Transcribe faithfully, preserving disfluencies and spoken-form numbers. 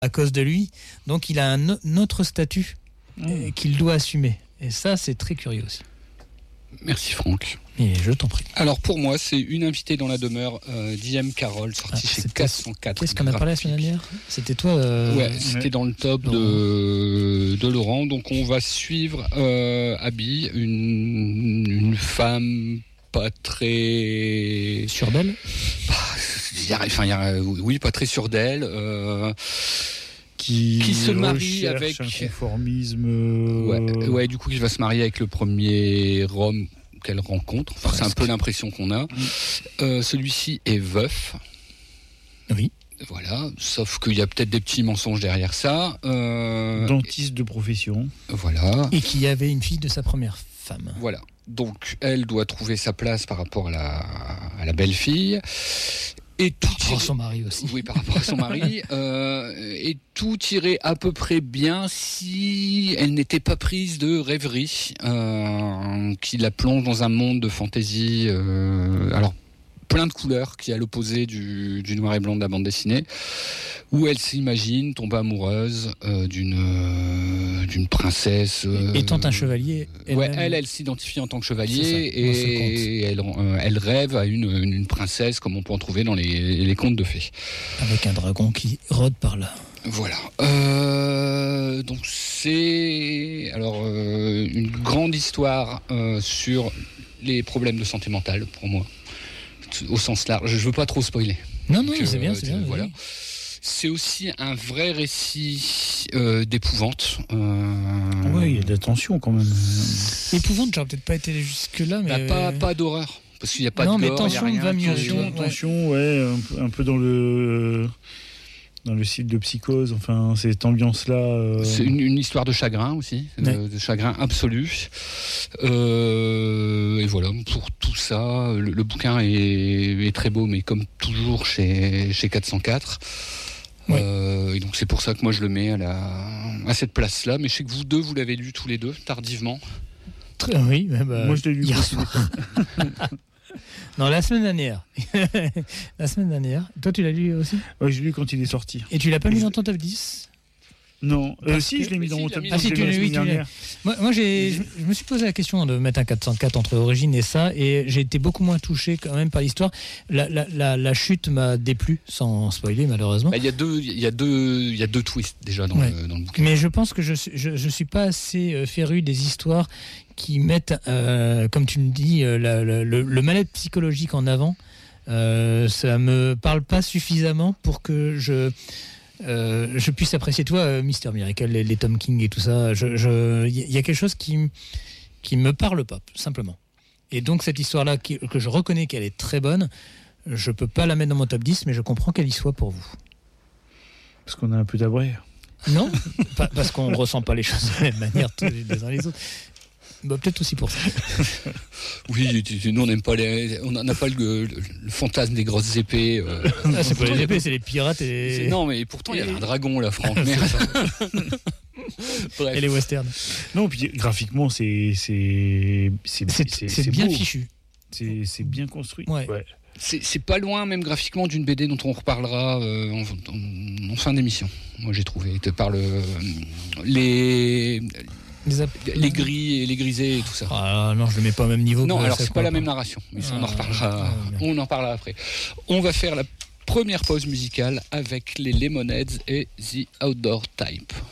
à cause de lui. Donc il a un, un autre statut mmh. qu'il doit assumer. Et ça, c'est très curieux aussi. Merci Franck. Et je t'en prie. Alors pour moi, c'est une invitée dans la demeure, euh, D M Carroll, sortie ah, chez quatre cent quatre. Qu'est-ce qu'on a parlé la semaine dernière ? C'était toi euh... Ouais, c'était dans le top de, de Laurent. Donc on va suivre euh, Abby, une, une femme pas très... Sûre d'elle ? y a, enfin, y a, Oui, pas très sûre d'elle. Euh... Qui, qui se marie avec un conformisme. Ouais, ouais, du coup, qui va se marier avec le premier homme qu'elle rencontre. Enfin, c'est un peu l'impression qu'on a. Mmh. Euh, celui-ci est veuf. Oui. Voilà. Sauf qu'il y a peut-être des petits mensonges derrière ça. Euh... Dentiste de profession. Voilà. Et qui avait une fille de sa première femme. Voilà. Donc, elle doit trouver sa place par rapport à la, à la belle-fille. Et tout par rapport à son mari aussi. Oui, par rapport à son mari. euh, et tout irait à peu près bien si elle n'était pas prise de rêverie euh, qui la plonge dans un monde de fantaisie. Euh, alors, plein de couleurs qui est à l'opposé du, du noir et blanc de la bande dessinée, où elle s'imagine tomber amoureuse euh, d'une, euh, d'une princesse. Euh, Étant un chevalier. Elle ouais, elle, elle s'identifie en tant que chevalier ça, et elle, euh, elle rêve à une, une, une princesse comme on peut en trouver dans les, les contes de fées. Avec un dragon qui rôde par là. Voilà. Euh, donc c'est alors euh, une grande histoire euh, sur les problèmes de santé mentale pour moi. Au sens large, je veux pas trop spoiler. Non, non, euh, c'est bien, c'est bien. Voilà. Oui. C'est aussi un vrai récit euh, d'épouvante. Euh... Oui, il y a de la tension quand même. Épouvante, j'aurais peut-être pas été jusque-là, mais... Bah, pas, pas d'horreur, parce qu'il n'y a pas non, de gore, gore, tension, il y a rien. Va mieux. Tension, ouais. tension, ouais, un peu, un peu dans le... dans le style de Psychose, enfin, cette ambiance-là... Euh... C'est une, une histoire de chagrin aussi, ouais. de, de chagrin absolu. Euh, et voilà, pour tout ça, le, le bouquin est, est très beau, mais comme toujours chez, chez quatre cent quatre. Ouais. Euh, et donc c'est pour ça que moi je le mets à, la, à cette place-là. Mais je sais que vous deux, vous l'avez lu tous les deux, tardivement. Très, oui, bah, moi je l'ai lu hier soir. Non, la semaine dernière. La semaine dernière. Toi, tu l'as lu aussi ? Oui, je l'ai lu quand il est sorti. Et tu l'as pas mis dans ton top dix ? Non. Euh, si, je l'ai mis dans si, mon top dix. Ah, si, tu l'as mis. Moi, moi j'ai, je, je me suis posé la question de mettre un quatre cent quatre entre Origine et ça, et j'ai été beaucoup moins touché quand même par l'histoire. La, la, la, la chute m'a déplu, sans spoiler, malheureusement. Il bah, y a deux, il y a deux, il y a deux twists déjà dans, ouais. le, dans le bouquin. Mais je pense que je, je, je suis pas assez féru des histoires qui mettent, euh, comme tu me dis, euh, la, la, le, le mal-être psychologique en avant. Euh, ça me parle pas suffisamment pour que je euh, je puisse apprécier, toi, euh, Mister Miracle, les, les Tom King et tout ça. Je, je, y a quelque chose qui qui me parle pas, simplement. Et donc cette histoire-là, qui, que je reconnais qu'elle est très bonne, je peux pas la mettre dans mon top dix, mais je comprends qu'elle y soit pour vous. Parce qu'on a un peu d'abré. Non, pas, parce qu'on ne ressent pas les choses de la même manière tous les uns les autres. Bah, peut-être aussi pour ça. Oui, tu, tu, nous on n'aime pas les, on n'a pas le, le, le fantasme des grosses épées. Euh. Ah, c'est pas les épées, c'est les pirates et. Non, mais pourtant il y a un dragon là, Franck. Bref. Et les westerns. Non, puis graphiquement c'est c'est c'est, c'est, c'est, c'est bien beau. Fichu. C'est, c'est bien construit. Ouais. Ouais. C'est, c'est pas loin même graphiquement d'une B D dont on reparlera euh, en, en, en fin d'émission. Moi j'ai trouvé. Il te parle euh, les Les, ap- les gris et les grisés et tout ça. Ah non, je le mets pas au même niveau. Non, que alors ça, c'est quoi, pas la pas. même narration, mais ça, ah, on en reparlera. Ah, on en parlera après. On va faire la première pause musicale avec les Lemonheads et The Outdoor Type.